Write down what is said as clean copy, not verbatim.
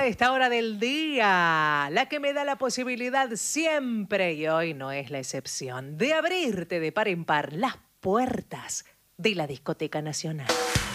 a esta hora del día, la que me da la posibilidad siempre, y hoy no es la excepción, de abrirte de par en par las puertas de la Discoteca Nacional.